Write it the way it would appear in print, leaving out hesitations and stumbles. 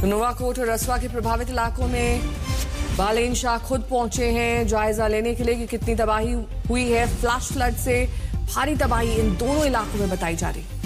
नोवाकोट और रसवा के प्रभावित इलाकों में बालेन शाह खुद पहुंचे हैं जायजा लेने के लिए कि कितनी तबाही हुई है। फ्लैश फ्लड से भारी तबाही इन दोनों इलाकों में बताई जा रही है।